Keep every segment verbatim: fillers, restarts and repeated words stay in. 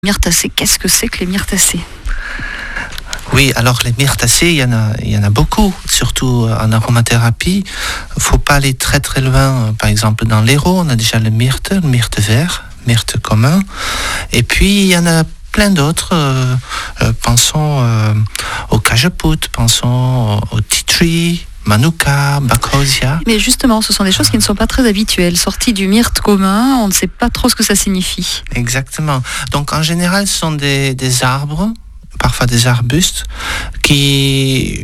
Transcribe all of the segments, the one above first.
Myrtacées, qu'est-ce que c'est que les myrtacées ? Oui, alors les myrtacées, il y en a, il y en a beaucoup, surtout en aromathérapie. Il ne faut pas aller très très loin. Par exemple, dans l'Hérault, on a déjà le myrte, le myrte vert, myrte commun. Et puis, il y en a plein d'autres. Euh, euh, pensons euh, au cajeput, pensons au tea tree, Manuka, Bacrosia. Mais justement, ce sont des choses qui ne sont pas très habituelles. Sorties du myrte commun, on ne sait pas trop ce que ça signifie. Exactement. Donc en général, ce sont des, des arbres, parfois des arbustes, qui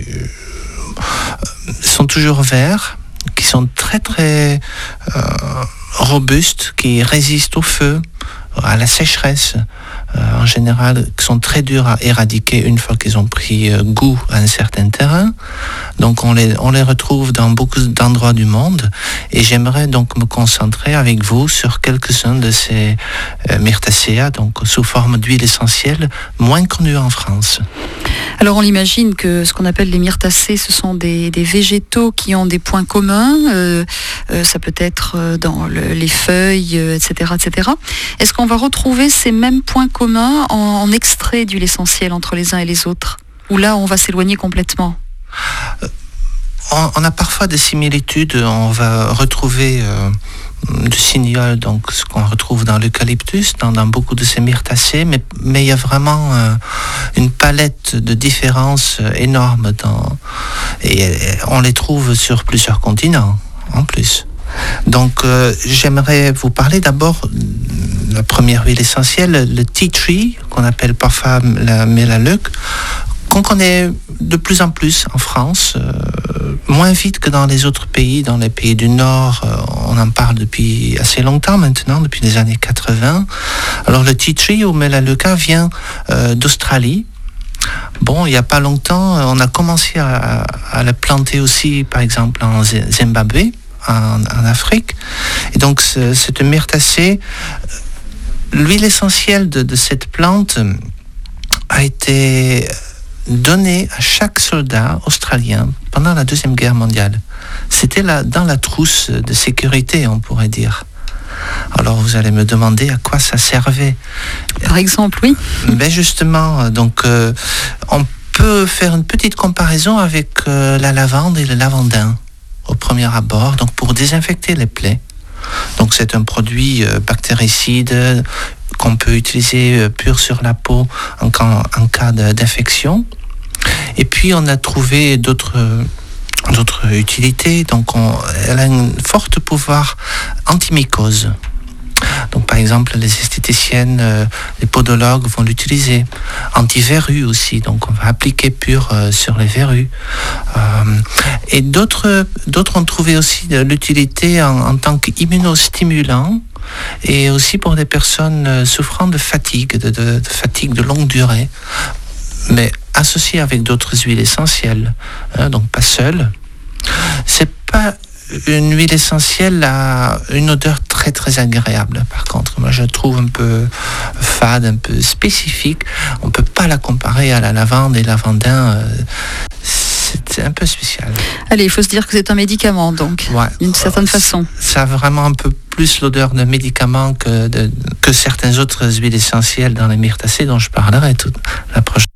sont toujours verts, qui sont très très euh, robustes, qui résistent au feu, à la sécheresse. Euh, en général, qui sont très durs à éradiquer une fois qu'ils ont pris euh, goût à un certain terrain. Donc on les, on les retrouve dans beaucoup d'endroits du monde, et j'aimerais donc me concentrer avec vous sur quelques-uns de ces euh, myrtacées, donc sous forme d'huile essentielle, moins connues en France. Alors on l'imagine que ce qu'on appelle les myrtacées, ce sont des, des végétaux qui ont des points communs. Euh, euh, ça peut être dans le, les feuilles, euh, et cetera, et cetera. Est-ce qu'on va retrouver ces mêmes points communs en, en extrait d'huile essentielle entre les uns et les autres ? Ou là, on va s'éloigner complètement ? euh, on, on a parfois des similitudes. On va retrouver euh, du signal, donc ce qu'on retrouve dans l'eucalyptus, dans, dans beaucoup de ces myrtacées, mais, mais il y a vraiment euh, une palette de différences euh, énormes dans, et, et on les trouve sur plusieurs continents en plus. Donc euh, j'aimerais vous parler d'abord de la première huile essentielle, le tea tree, qu'on appelle parfois la mélaleuque, qu'on connaît de plus en plus en France, euh, moins vite que dans les autres pays. Dans les pays du Nord, euh, on en parle depuis assez longtemps maintenant, depuis les années quatre-vingts. Alors le tea tree ou mélaleuca vient euh, d'Australie. Bon, il n'y a pas longtemps, on a commencé à, à la planter aussi, par exemple en Zimbabwe, en, en Afrique. Et donc ce, cette myrtacée, l'huile essentielle de, de cette plante a été donnée à chaque soldat australien pendant la Deuxième Guerre mondiale. C'était là, dans la trousse de sécurité, on pourrait dire. Alors vous allez me demander à quoi ça servait. Par exemple, oui. Ben justement, donc euh, on peut faire une petite comparaison avec euh, la lavande et le lavandin au premier abord, donc pour désinfecter les plaies. Donc c'est un produit euh, bactéricide qu'on peut utiliser euh, pur sur la peau en, en cas d'infection. Et puis on a trouvé d'autres euh, d'autres utilités. Donc on, elle a un fort pouvoir antimycose. Donc par exemple les esthéticiennes, euh, les podologues vont l'utiliser. Anti-verrues aussi, donc on va appliquer pur euh, sur les verrues. Euh, et d'autres, d'autres ont trouvé aussi de l'utilité en, en tant qu'immunostimulant, et aussi pour des personnes euh, souffrant de fatigue, de, de, de fatigue de longue durée, mais associé avec d'autres huiles essentielles, hein, donc pas seul. C'est pas une huile essentielle à une odeur très très agréable. Par contre, moi je trouve un peu fade, un peu spécifique. On peut pas la comparer à la lavande et lavandin. Euh, c'est un peu spécial. Allez, il faut se dire que c'est un médicament, donc, ouais, d'une certaine euh, façon. Ça a vraiment un peu plus l'odeur de médicament que, de, que certaines autres huiles essentielles dans les myrtacées dont je parlerai toute la prochaine.